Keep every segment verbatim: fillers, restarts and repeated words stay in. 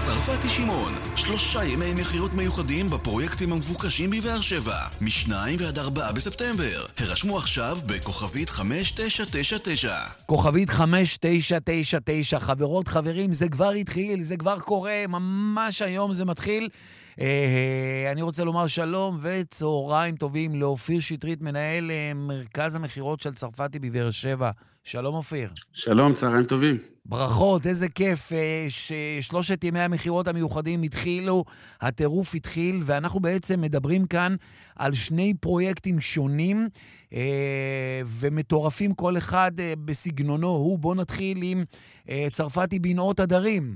צרפתי שמעון, שלושה ימי מחירות מיוחדים בפרויקטים המבוקשים בבאר שבע, משניים ועד ארבעה בספטמבר. הרשמו עכשיו בכוכבית חמש תשע תשע תשע. כוכבית חמש תשע תשע תשע. חברות, חברים, זה כבר התחיל, זה כבר קורה, ממש היום זה מתחיל. אה, אני רוצה לומר שלום וצהריים טובים לאופיר שטרית, מנהל מרכז המחירות של צרפתי בבאר שבע. שלום אופיר. שלום, צהריים טובים. ברכות, איזה כיף ששלושת ימי המחירות המיוחדים התחילו, הטירוף התחיל, ואנחנו בעצם מדברים כאן על שני פרויקטים שונים ומטורפים כל אחד בסגנונו הוא. בוא נתחיל עם צרפתי בנאות הדרים.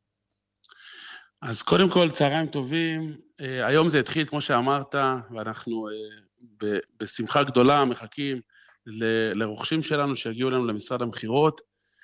אז קודם כל, צהריים טובים. היום זה התחיל, כמו שאמרת, ואנחנו בשמחה גדולה מחכים לרוכשים שלנו שיגיעו לנו למשרד המחירות.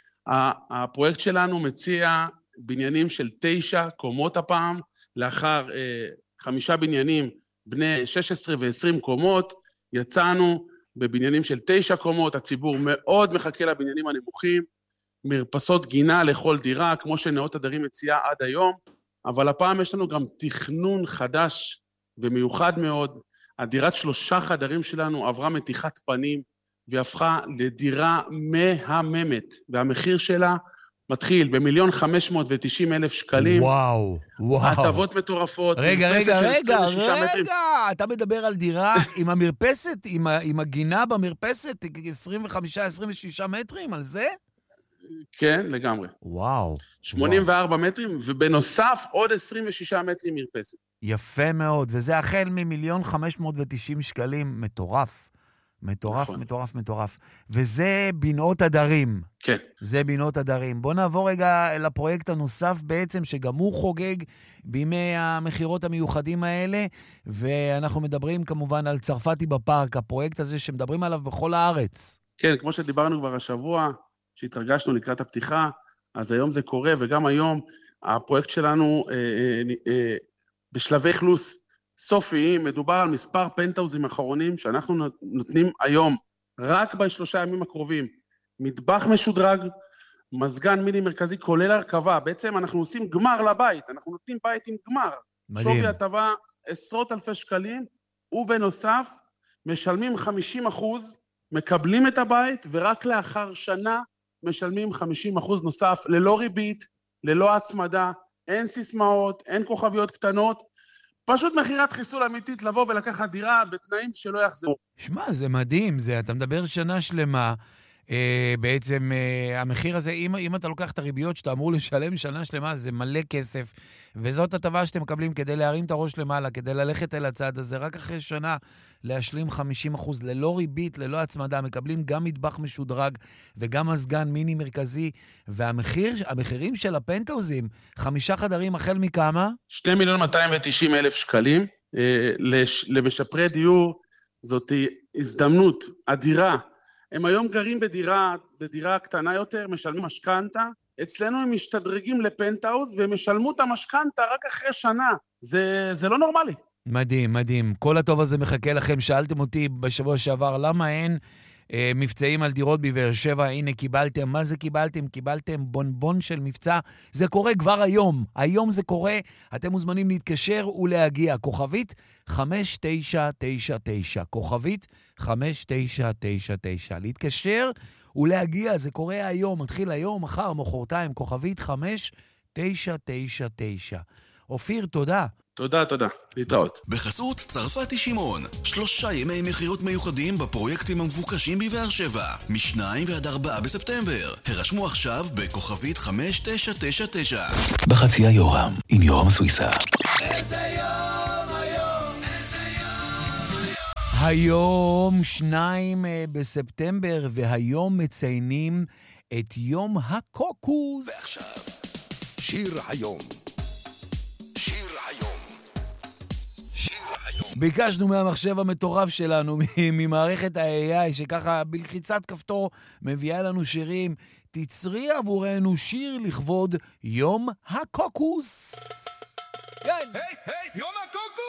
הפרויקט שלנו מציע בניינים של תשע קומות הפעם, לאחר חמישה בניינים בני שש עשרה ו-עשרים קומות, יצאנו בבניינים של תשע קומות, הציבור מאוד מחכה לבניינים הנמוכים, מרפסות גינה לכל דירה, כמו שנאות הדרים מציעה עד היום, אבל הפעם יש לנו גם תכנון חדש ומיוחד מאוד. הדירת שלושה חדרים שלנו עברה מתיחת פנים, והפכה לדירה מהממת, והמחיר שלה מתחיל במיליון חמש מאות ותשעים אלף שקלים. וואו, וואו. הטבות מטורפות. רגע, רגע, רגע, רגע, אתה מדבר על דירה עם המרפסת, עם, עם הגינה במרפסת, עשרים וחמישה עשרים ושישה מטרים, על זה? כן, לגמרי. וואו. שמונים וארבע מטרים, ובנוסף עוד עשרים ושישה מטרים מרפסת. יפה מאוד, וזה החל ממיליון חמש מאות ותשעים שקלים, מטורף. מטורף, נכון. מטורף, מטורף. וזה בנאות הדרים. כן. זה בנאות הדרים. בוא נעבור רגע לפרויקט הנוסף בעצם, שגם הוא חוגג בימי המחירות המיוחדים האלה, ואנחנו מדברים כמובן על צרפתי בפארק, הפרויקט הזה שמדברים עליו בכל הארץ. כן, כמו שדיברנו כבר השבוע, שהתרגשנו לקראת הפתיחה, אז היום זה קורה, וגם היום הפרויקט שלנו אה, אה, אה, בשלבי אכלוס, סופיים. מדובר על מספר פנטהאוזים אחרונים שאנחנו נותנים היום, רק בשלושה ימים הקרובים. מטבח משודרג, מזגן מיני מרכזי, כולל הרכבה. בעצם אנחנו עושים גמר לבית, אנחנו נותנים בית עם גמר. מדהים. שווי הטבה עשרות אלפי שקלים, ובנוסף משלמים חמישים אחוז, מקבלים את הבית, ורק לאחר שנה משלמים חמישים אחוז נוסף, ללא ריבית, ללא הצמדה, אין סיסמאות, אין כוכביות קטנות, פשוט מחירת חיסול אמיתית לבוא ולקחת דירה בתנאים שלא יחזרו. שמע, זה מדהים, זה, אתה מדבר שנה שלמה, אה, בעצם אה, המחיר הזה, אם, אם אתה לוקח את הריביות שאתה אמור לשלם שנה שלמה, זה מלא כסף, וזאת הטבה שאתם מקבלים כדי להרים את הראש למעלה, כדי ללכת אל הצד הזה, רק אחרי שנה להשלים חמישים אחוז, ללא ריבית, ללא הצמדה, מקבלים גם מטבח משודרג, וגם מזגן מיני מרכזי, והמחיר, המחירים של הפנטהאוזים, חמישה חדרים החל מכמה? שני מיליון מאתיים ותשעים אלף שקלים, אה, לש, למשפרי דיור, זאת הזדמנות אדירה. הם היום גרים בדירה, בדירה קטנה יותר, משלמים משכנתה, אצלנו הם משתדרגים לפנטהאוז, והם משלמו את המשכנתה רק אחרי שנה. זה, זה לא נורמלי. מדהים, מדהים. כל הטוב הזה מחכה לכם. שאלתם אותי בשבוע שעבר, למה אין אה, מבצעים על דירות בבאר שבע? הנה, קיבלתם. מה זה קיבלתם? קיבלתם בונבון של מבצע. זה קורה כבר היום. היום זה קורה. אתם מוזמנים להתקשר ולהגיע. כוכבית חמש תשע תשע תשע. כוכבית חמש תשע תשע תשע. להתקשר ולהגיע. זה קורה היום. מתחיל היום, מחר, מחרתיים. כוכבית חמש תשע תשע תשע. אופיר, תודה. תודה, תודה. להתראות. בחסות צרפתי שמעון, שלושה ימי מחירות מיוחדים בפרויקטים המבוקשים בבאר שבע, משניים ועד ארבעה בספטמבר. הרשמו עכשיו בכוכבית חמש תשע תשע תשע. בחצי היורם, עם יורם סוויסה. איזה יום היום, איזה יום היום. היום שניים בספטמבר, והיום מציינים את יום הקוקוס. ועכשיו, שיר היום. ביקשנו מהמחשב המטורף שלנו, ממערכת ה-איי איי, שככה בלחיצת כפתור מביאה לנו שירים. תצרי עבורנו שיר לכבוד יום הקוקוס. כן. היי, היי, יום הקוקוס!